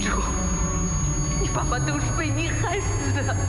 住！你爸爸都是被你害死的。